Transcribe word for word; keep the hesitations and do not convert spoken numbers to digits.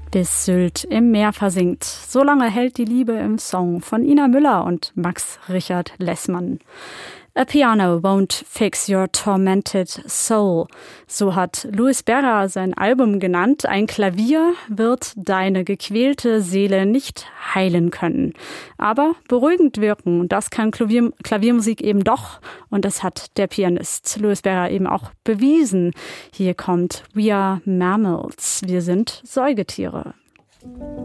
Bis Sylt im Meer versinkt. So lange hält die Liebe im Song von Ina Müller und Max Richard Lessmann. A piano won't fix your tormented soul. So hat Luis Berra sein Album genannt. Ein Klavier wird deine gequälte Seele nicht heilen können. Aber beruhigend wirken, das kann Klavier, Klaviermusik eben doch. Und das hat der Pianist Luis Berra eben auch bewiesen. Hier kommt We Are Mammals. Wir sind Säugetiere.